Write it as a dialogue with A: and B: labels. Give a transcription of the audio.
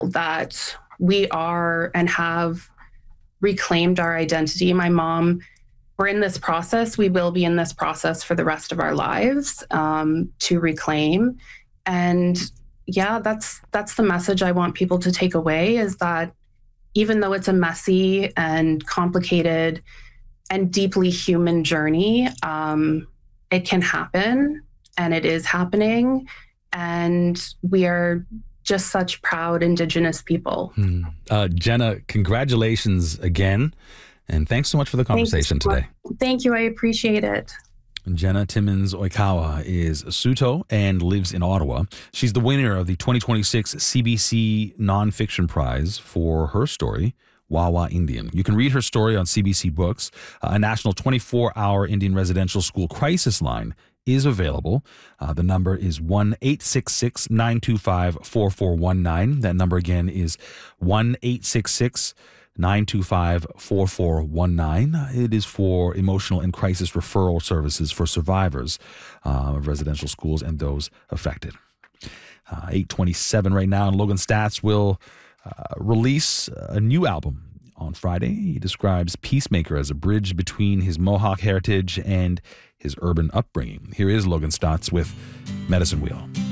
A: that we are and have reclaimed our identity. My mom, we're in this process. We will be in this process for the rest of our lives to reclaim. And yeah, that's the message I want people to take away is that even though it's a messy and complicated and deeply human journey, it can happen and it is happening. And we are just such proud Indigenous people.
B: Jenna, congratulations again. And thanks so much for the conversation today.
A: Thank you. I appreciate it.
B: Jenna Timmins Oikawa is Saulteaux and lives in Ottawa. She's the winner of the 2026 CBC Nonfiction Prize for her story, Wawa Indian. You can read her story on CBC Books. A national 24-hour Indian residential school crisis line is available. The number is 1-866-925-4419. That number again is 1-866-925-4419. It is for emotional and crisis referral services for survivors of residential schools and those affected. 8:27 right now, and Logan Staats will release a new album on Friday. He describes Peacemaker as a bridge between his Mohawk heritage and his urban upbringing. Here is Logan Staats with Medicine Wheel.